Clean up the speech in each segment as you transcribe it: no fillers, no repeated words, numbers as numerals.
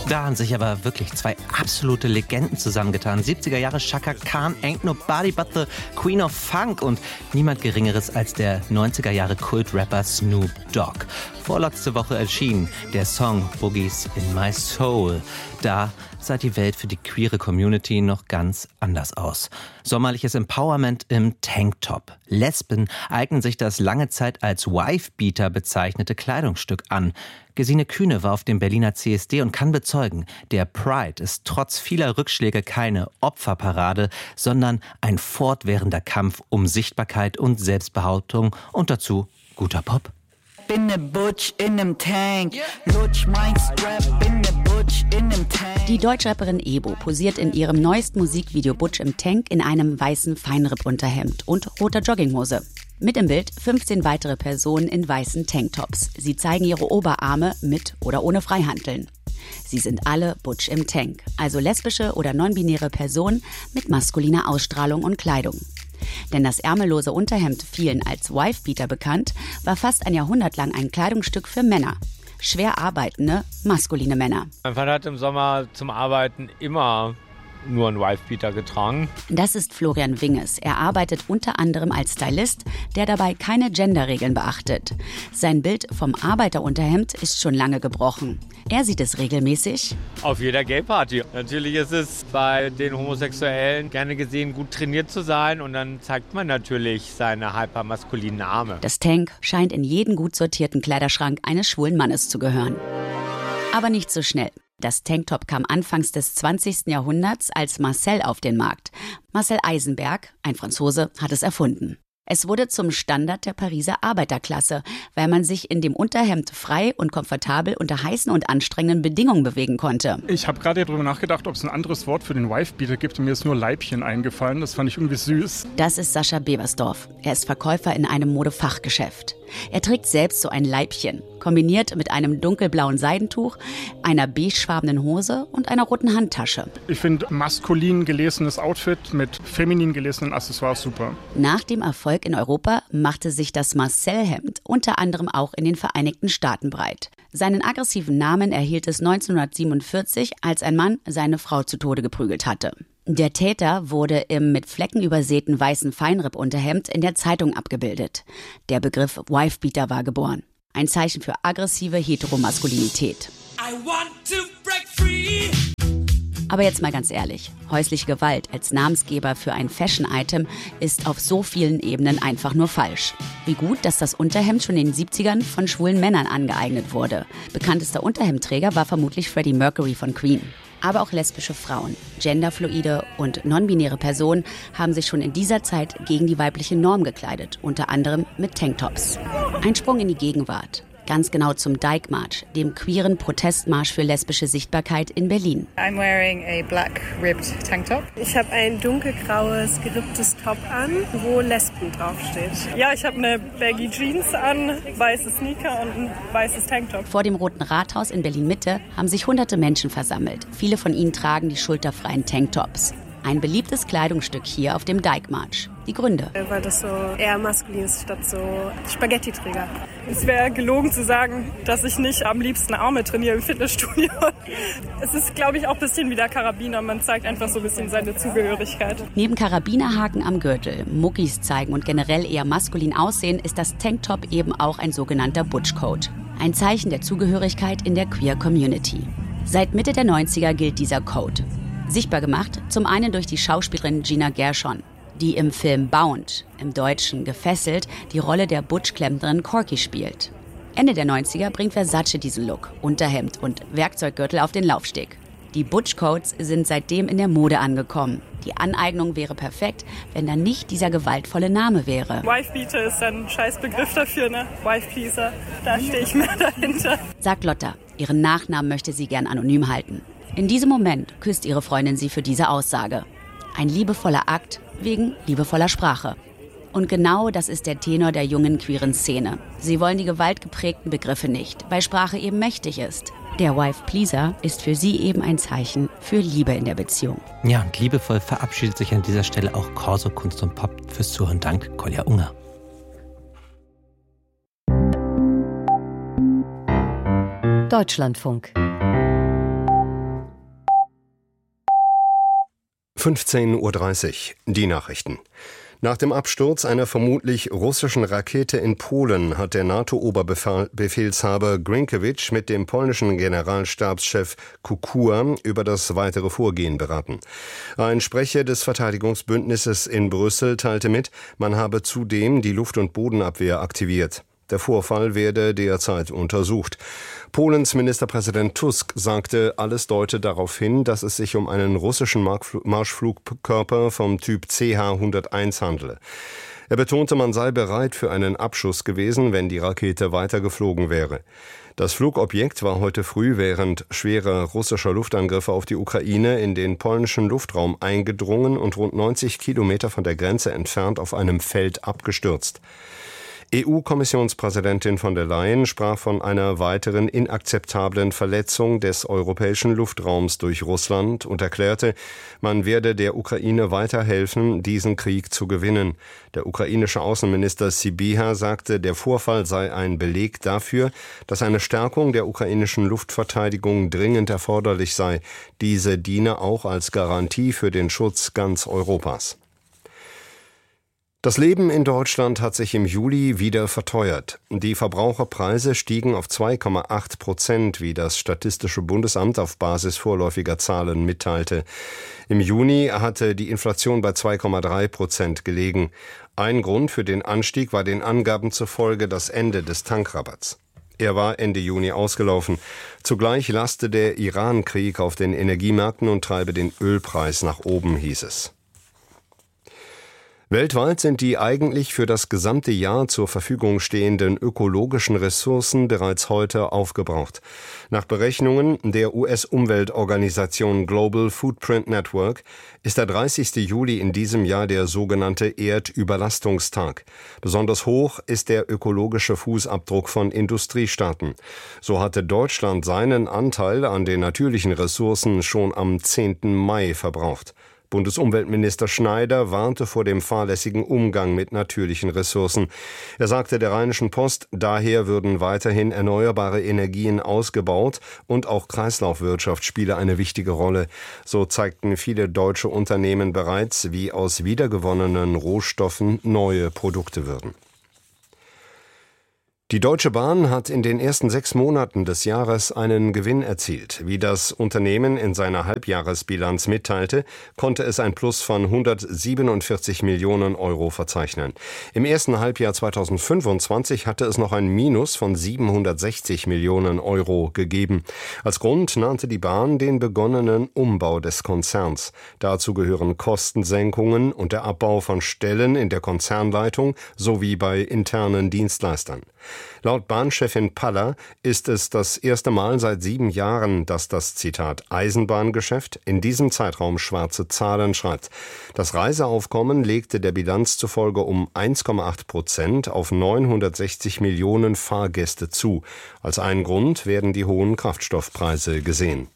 Da haben sich aber wirklich zwei absolute Legenden zusammengetan. 70er Jahre Chaka Khan, Ain't Nobody But the Queen of Funk und niemand Geringeres als der 90er Jahre Kultrapper Snoop Dogg. Vorletzte Woche erschien der Song Boogies in My Soul. Da sah die Welt für die queere Community noch ganz anders aus. Sommerliches Empowerment im Tanktop. Lesben eignen sich das lange Zeit als Wifebeater bezeichnete Kleidungsstück an. Gesine Kühne war auf dem Berliner CSD und kann bezeugen, der Pride ist trotz vieler Rückschläge keine Opferparade, sondern ein fortwährender Kampf um Sichtbarkeit und Selbstbehauptung und dazu guter Pop. Bin ne Butch in nem Tank, lutsch mein Strap, bin ne Butch in nem Tank. Die Deutschrapperin Ebo posiert in ihrem neuesten Musikvideo Butch im Tank in einem weißen Feinripp-Unterhemd und roter Jogginghose. Mit im Bild 15 weitere Personen in weißen Tanktops. Sie zeigen ihre Oberarme mit oder ohne Freihanteln. Sie sind alle Butch im Tank, also lesbische oder non-binäre Personen mit maskuliner Ausstrahlung und Kleidung. Denn das ärmellose Unterhemd, vielen als Wifebeater bekannt, war fast ein Jahrhundert lang ein Kleidungsstück für Männer. Schwer arbeitende, maskuline Männer. Mein Vater hat im Sommer zum Arbeiten immer nur einen Wifebeater getragen. Das ist Florian Winges. Er arbeitet unter anderem als Stylist, der dabei keine Genderregeln beachtet. Sein Bild vom Arbeiterunterhemd ist schon lange gebrochen. Er sieht es regelmäßig Auf jeder Gay-Party. Natürlich ist es bei den Homosexuellen gerne gesehen, gut trainiert zu sein und dann zeigt man natürlich seine hypermaskulinen Arme. Das Tank scheint in jeden gut sortierten Kleiderschrank eines schwulen Mannes zu gehören. Aber nicht so schnell. Das Tanktop kam anfangs des 20. Jahrhunderts als Marcel auf den Markt. Marcel Eisenberg, ein Franzose, hat es erfunden. Es wurde zum Standard der Pariser Arbeiterklasse, weil man sich in dem Unterhemd frei und komfortabel unter heißen und anstrengenden Bedingungen bewegen konnte. Ich habe gerade darüber nachgedacht, ob es ein anderes Wort für den Wifebeater gibt und mir ist nur Leibchen eingefallen. Das fand ich irgendwie süß. Das ist Sascha Bebersdorf. Er ist Verkäufer in einem Modefachgeschäft. Er trägt selbst so ein Leibchen, kombiniert mit einem dunkelblauen Seidentuch, einer beigefarbenen Hose und einer roten Handtasche. Ich finde maskulin gelesenes Outfit mit feminin gelesenen Accessoires super. Nach dem Erfolg in Europa machte sich das Marcel-Hemd unter anderem auch in den Vereinigten Staaten breit. Seinen aggressiven Namen erhielt es 1947, als ein Mann seine Frau zu Tode geprügelt hatte. Der Täter wurde im mit Flecken übersäten weißen Feinripp-Unterhemd in der Zeitung abgebildet. Der Begriff Wifebeater war geboren. Ein Zeichen für aggressive Heteromaskulinität. I want to break free. Aber jetzt mal ganz ehrlich, häusliche Gewalt als Namensgeber für ein Fashion-Item ist auf so vielen Ebenen einfach nur falsch. Wie gut, dass das Unterhemd schon in den 70ern von schwulen Männern angeeignet wurde. Bekanntester Unterhemdträger war vermutlich Freddie Mercury von Queen. Aber auch lesbische Frauen, genderfluide und non-binäre Personen haben sich schon in dieser Zeit gegen die weibliche Norm gekleidet, unter anderem mit Tanktops. Ein Sprung in die Gegenwart. Ganz genau zum Dyke March, dem queeren Protestmarsch für lesbische Sichtbarkeit in Berlin. I'm wearing a black ribbed tank top. Ich habe ein dunkelgraues, geripptes Top an, wo Lesben draufsteht. Ja, ich habe eine baggy Jeans an, weiße Sneaker und ein weißes Tanktop. Vor dem Roten Rathaus in Berlin-Mitte haben sich hunderte Menschen versammelt. Viele von ihnen tragen die schulterfreien Tanktops. Ein beliebtes Kleidungsstück hier auf dem Dyke March. Die Gründe. Weil das so eher maskulin ist, statt so Spaghetti-Träger. Es wäre gelogen zu sagen, dass ich nicht am liebsten Arme trainiere im Fitnessstudio. Es ist, glaube ich, auch ein bisschen wie der Karabiner. Man zeigt einfach so ein bisschen seine Zugehörigkeit. Neben Karabinerhaken am Gürtel, Muckis zeigen und generell eher maskulin aussehen, ist das Tanktop eben auch ein sogenannter Butch-Code. Ein Zeichen der Zugehörigkeit in der Queer-Community. Seit Mitte der 90er gilt dieser Code. Sichtbar gemacht, zum einen durch die Schauspielerin Gina Gershon, die im Film Bound, im Deutschen Gefesselt, die Rolle der Butch-Klempnerin Corky spielt. Ende der 90er bringt Versace diesen Look, Unterhemd und Werkzeuggürtel auf den Laufsteg. Die Butch-Codes sind seitdem in der Mode angekommen. Die Aneignung wäre perfekt, wenn da nicht dieser gewaltvolle Name wäre. Wifebeater ist ein scheiß Begriff dafür, ne? Wife-Pleaser, da stehe ich mehr dahinter. Sagt Lotta, ihren Nachnamen möchte sie gern anonym halten. In diesem Moment küsst ihre Freundin sie für diese Aussage. Ein liebevoller Akt wegen liebevoller Sprache. Und genau das ist der Tenor der jungen queeren Szene. Sie wollen die gewaltgeprägten Begriffe nicht, weil Sprache eben mächtig ist. Der Wife-Pleaser ist für sie eben ein Zeichen für Liebe in der Beziehung. Ja, und liebevoll verabschiedet sich an dieser Stelle auch Corso Kunst und Pop. Fürs Zuhören Dank, Kolja Unger. Deutschlandfunk. 15:30 Uhr. Die Nachrichten. Nach dem Absturz einer vermutlich russischen Rakete in Polen hat der NATO-Oberbefehlshaber Grynkewicz mit dem polnischen Generalstabschef Kukua über das weitere Vorgehen beraten. Ein Sprecher des Verteidigungsbündnisses in Brüssel teilte mit, man habe zudem die Luft- und Bodenabwehr aktiviert. Der Vorfall werde derzeit untersucht. Polens Ministerpräsident Tusk sagte, alles deute darauf hin, dass es sich um einen russischen Marschflugkörper vom Typ CH-101 handele. Er betonte, man sei bereit für einen Abschuss gewesen, wenn die Rakete weitergeflogen wäre. Das Flugobjekt war heute früh während schwerer russischer Luftangriffe auf die Ukraine in den polnischen Luftraum eingedrungen und rund 90 Kilometer von der Grenze entfernt auf einem Feld abgestürzt. EU-Kommissionspräsidentin von der Leyen sprach von einer weiteren inakzeptablen Verletzung des europäischen Luftraums durch Russland und erklärte, man werde der Ukraine weiterhelfen, diesen Krieg zu gewinnen. Der ukrainische Außenminister Sybiha sagte, der Vorfall sei ein Beleg dafür, dass eine Stärkung der ukrainischen Luftverteidigung dringend erforderlich sei. Diese diene auch als Garantie für den Schutz ganz Europas. Das Leben in Deutschland hat sich im Juli wieder verteuert. Die Verbraucherpreise stiegen auf 2,8%, wie das Statistische Bundesamt auf Basis vorläufiger Zahlen mitteilte. Im Juni hatte die Inflation bei 2,3% gelegen. Ein Grund für den Anstieg war den Angaben zufolge das Ende des Tankrabatts. Er war Ende Juni ausgelaufen. Zugleich laste der Iran-Krieg auf den Energiemärkten und treibe den Ölpreis nach oben, hieß es. Weltweit sind die eigentlich für das gesamte Jahr zur Verfügung stehenden ökologischen Ressourcen bereits heute aufgebraucht. Nach Berechnungen der US-Umweltorganisation Global Footprint Network ist der 30. Juli in diesem Jahr der sogenannte Erdüberlastungstag. Besonders hoch ist der ökologische Fußabdruck von Industriestaaten. So hatte Deutschland seinen Anteil an den natürlichen Ressourcen schon am 10. Mai verbraucht. Bundesumweltminister Schneider warnte vor dem fahrlässigen Umgang mit natürlichen Ressourcen. Er sagte der Rheinischen Post, daher würden weiterhin erneuerbare Energien ausgebaut und auch Kreislaufwirtschaft spiele eine wichtige Rolle. So zeigten viele deutsche Unternehmen bereits, wie aus wiedergewonnenen Rohstoffen neue Produkte würden. Die Deutsche Bahn hat in den ersten 6 Monaten des Jahres einen Gewinn erzielt. Wie das Unternehmen in seiner Halbjahresbilanz mitteilte, konnte es ein Plus von 147 Millionen Euro verzeichnen. Im ersten Halbjahr 2025 hatte es noch ein Minus von 760 Millionen Euro gegeben. Als Grund nannte die Bahn den begonnenen Umbau des Konzerns. Dazu gehören Kostensenkungen und der Abbau von Stellen in der Konzernleitung sowie bei internen Dienstleistern. Laut Bahnchefin Paller ist es das erste Mal seit 7 Jahren, dass das, Zitat, Eisenbahngeschäft in diesem Zeitraum schwarze Zahlen schreibt. Das Reiseaufkommen legte der Bilanz zufolge um 1,8% auf 960 Millionen Fahrgäste zu. Als einen Grund werden die hohen Kraftstoffpreise gesehen.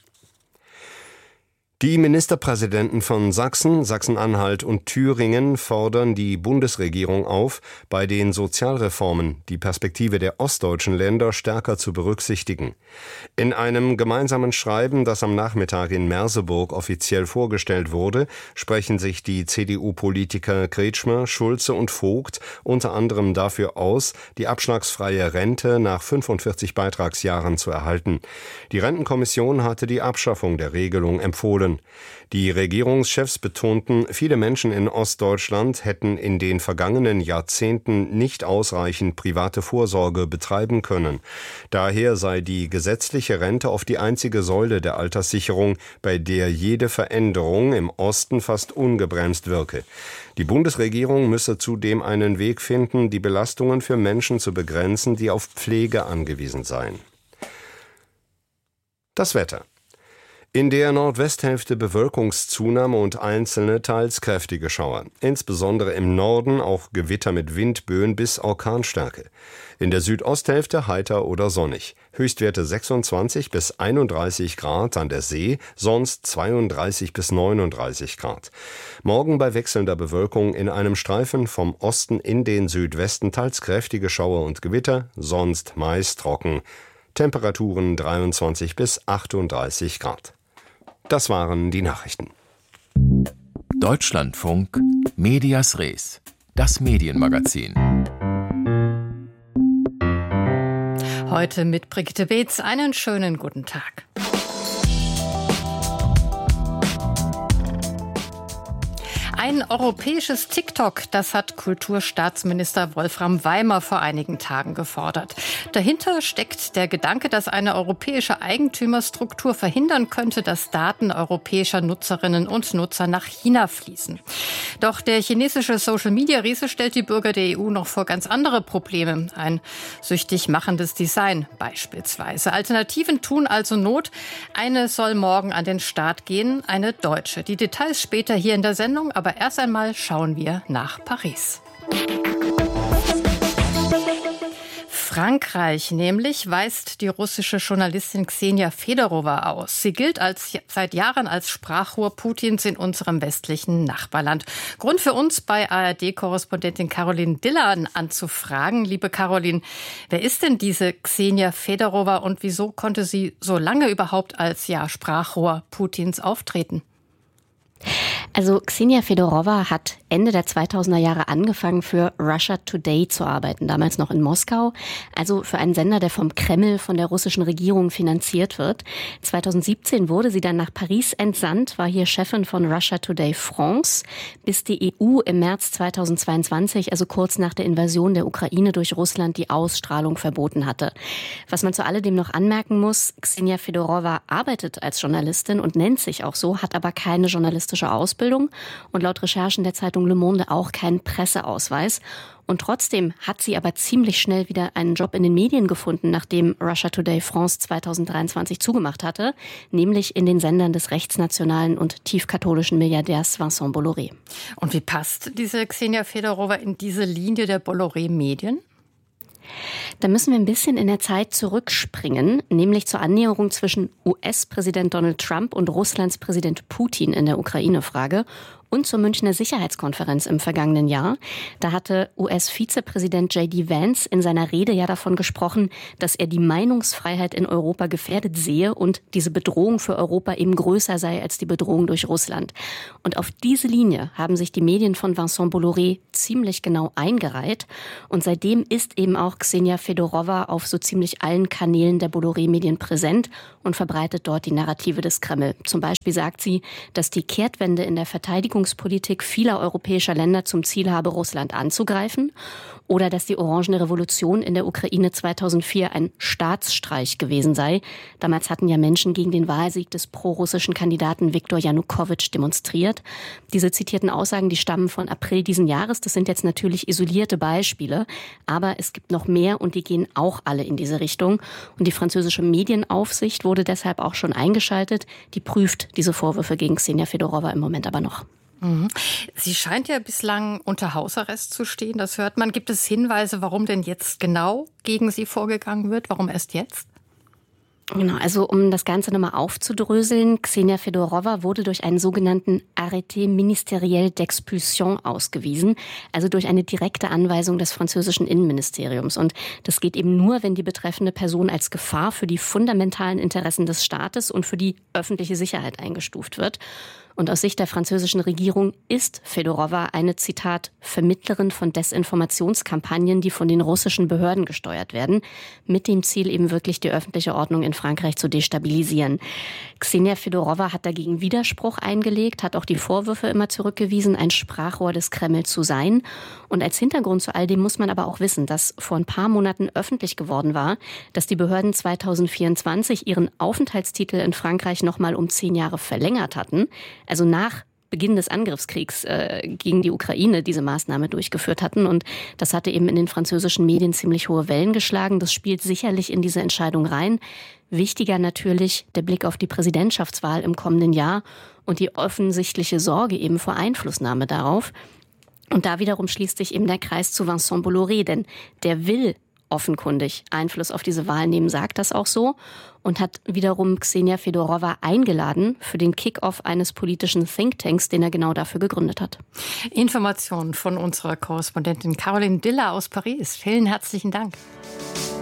Die Ministerpräsidenten von Sachsen, Sachsen-Anhalt und Thüringen fordern die Bundesregierung auf, bei den Sozialreformen die Perspektive der ostdeutschen Länder stärker zu berücksichtigen. In einem gemeinsamen Schreiben, das am Nachmittag in Merseburg offiziell vorgestellt wurde, sprechen sich die CDU-Politiker Kretschmer, Schulze und Vogt unter anderem dafür aus, die abschlagsfreie Rente nach 45 Beitragsjahren zu erhalten. Die Rentenkommission hatte die Abschaffung der Regelung empfohlen. Die Regierungschefs betonten, viele Menschen in Ostdeutschland hätten in den vergangenen Jahrzehnten nicht ausreichend private Vorsorge betreiben können. Daher sei die gesetzliche Rente oft die einzige Säule der Alterssicherung, bei der jede Veränderung im Osten fast ungebremst wirke. Die Bundesregierung müsse zudem einen Weg finden, die Belastungen für Menschen zu begrenzen, die auf Pflege angewiesen seien. Das Wetter. In der Nordwesthälfte Bewölkungszunahme und einzelne, teils kräftige Schauer. Insbesondere im Norden auch Gewitter mit Windböen bis Orkanstärke. In der Südosthälfte heiter oder sonnig. Höchstwerte 26 bis 31 Grad an der See, sonst 32 bis 39 Grad. Morgen bei wechselnder Bewölkung in einem Streifen vom Osten in den Südwesten teils kräftige Schauer und Gewitter, sonst meist trocken. Temperaturen 23 bis 38 Grad. Das waren die Nachrichten. Deutschlandfunk Medias Res, das Medienmagazin. Heute mit Brigitte Beetz. Einen schönen guten Tag. Ein europäisches TikTok, das hat Kulturstaatsminister Wolfram Weimer vor einigen Tagen gefordert. Dahinter steckt der Gedanke, dass eine europäische Eigentümerstruktur verhindern könnte, dass Daten europäischer Nutzerinnen und Nutzer nach China fließen. Doch der chinesische Social-Media-Riese stellt die Bürger der EU noch vor ganz andere Probleme. Ein süchtig machendes Design beispielsweise. Alternativen tun also Not. Eine soll morgen an den Start gehen, eine deutsche. Die Details später hier in der Sendung, aber erst einmal schauen wir nach Paris. Frankreich nämlich weist die russische Journalistin Ksenia Fedorova aus. Sie gilt seit Jahren als Sprachrohr Putins in unserem westlichen Nachbarland. Grund für uns, bei ARD-Korrespondentin Caroline Diller anzufragen. Liebe Caroline, wer ist denn diese Ksenia Fedorova und wieso konnte sie so lange überhaupt als Sprachrohr Putins auftreten? Also Ksenia Fedorova hat Ende der 2000er Jahre angefangen, für Russia Today zu arbeiten, damals noch in Moskau, also für einen Sender, der vom Kreml, von der russischen Regierung finanziert wird. 2017 wurde sie dann nach Paris entsandt, war hier Chefin von Russia Today France, bis die EU im März 2022, also kurz nach der Invasion der Ukraine durch Russland, die Ausstrahlung verboten hatte. Was man zu alledem noch anmerken muss, Ksenia Fedorova arbeitet als Journalistin und nennt sich auch so, hat aber keine journalistische Ausbildung und laut Recherchen der Zeitung Le Monde auch keinen Presseausweis. Und trotzdem hat sie aber ziemlich schnell wieder einen Job in den Medien gefunden, nachdem Russia Today France 2023 zugemacht hatte, nämlich in den Sendern des rechtsnationalen und tiefkatholischen Milliardärs Vincent Bolloré. Und wie passt diese Ksenia Fedorova in diese Linie der Bolloré-Medien? Da müssen wir ein bisschen in der Zeit zurückspringen, nämlich zur Annäherung zwischen US-Präsident Donald Trump und Russlands Präsident Putin in der Ukraine-Frage und zur Münchner Sicherheitskonferenz im vergangenen Jahr. Da hatte US-Vizepräsident J.D. Vance in seiner Rede ja davon gesprochen, dass er die Meinungsfreiheit in Europa gefährdet sehe und diese Bedrohung für Europa eben größer sei als die Bedrohung durch Russland. Und auf diese Linie haben sich die Medien von Vincent Bolloré ziemlich genau eingereiht. Und seitdem ist eben auch Ksenia Fedorova auf so ziemlich allen Kanälen der Bolloré-Medien präsent und verbreitet dort die Narrative des Kreml. Zum Beispiel sagt sie, dass die Kehrtwende in der Verteidigungspolitik vieler europäischer Länder zum Ziel habe, Russland anzugreifen, oder dass die Orangene Revolution in der Ukraine 2004 ein Staatsstreich gewesen sei. Damals hatten ja Menschen gegen den Wahlsieg des prorussischen Kandidaten Viktor Janukowitsch demonstriert. Diese zitierten Aussagen, die stammen von April diesen Jahres. Das sind jetzt natürlich isolierte Beispiele, aber es gibt noch mehr und die gehen auch alle in diese Richtung. Und die französische Medienaufsicht wurde deshalb auch schon eingeschaltet. Die prüft diese Vorwürfe gegen Ksenia Fedorova im Moment aber noch. Sie scheint ja bislang unter Hausarrest zu stehen, das hört man. Gibt es Hinweise, warum denn jetzt genau gegen sie vorgegangen wird? Warum erst jetzt? Genau, also um das Ganze nochmal aufzudröseln, Ksenia Fedorova wurde durch einen sogenannten Arrêté ministériel d'expulsion ausgewiesen, also durch eine direkte Anweisung des französischen Innenministeriums. Und das geht eben nur, wenn die betreffende Person als Gefahr für die fundamentalen Interessen des Staates und für die öffentliche Sicherheit eingestuft wird. Und aus Sicht der französischen Regierung ist Fedorova eine, Zitat, Vermittlerin von Desinformationskampagnen, die von den russischen Behörden gesteuert werden, mit dem Ziel eben wirklich die öffentliche Ordnung in Frankreich zu destabilisieren. Ksenia Fedorova hat dagegen Widerspruch eingelegt, hat auch die Vorwürfe immer zurückgewiesen, ein Sprachrohr des Kreml zu sein. Und als Hintergrund zu all dem muss man aber auch wissen, dass vor ein paar Monaten öffentlich geworden war, dass die Behörden 2024 ihren Aufenthaltstitel in Frankreich nochmal um 10 Jahre verlängert hatten. Also nach Beginn des Angriffskriegs gegen die Ukraine diese Maßnahme durchgeführt hatten. Und das hatte eben in den französischen Medien ziemlich hohe Wellen geschlagen. Das spielt sicherlich in diese Entscheidung rein. Wichtiger natürlich der Blick auf die Präsidentschaftswahl im kommenden Jahr und die offensichtliche Sorge eben vor Einflussnahme darauf. Und da wiederum schließt sich eben der Kreis zu Vincent Bolloré, denn der will offenkundig Einfluss auf diese Wahl nehmen, sagt das auch so und hat wiederum Ksenia Fedorova eingeladen für den Kick-Off eines politischen Thinktanks, den er genau dafür gegründet hat. Informationen von unserer Korrespondentin Caroline Diller aus Paris. Vielen herzlichen Dank.